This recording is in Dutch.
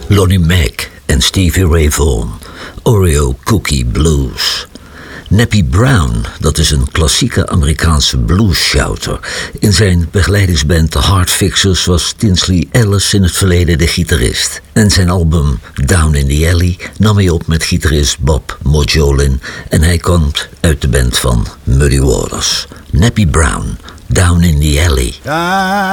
Lonnie Mack en Stevie Ray Vaughan, Oreo Cookie Blues. Nappy Brown, dat is een klassieke Amerikaanse blues-shouter. In zijn begeleidingsband The Heart Fixers was Tinsley Ellis in het verleden de gitarist. En zijn album Down in the Alley nam hij op met gitarist Bob Mojolin en hij komt uit de band van Muddy Waters. Nappy Brown, Down in the Alley.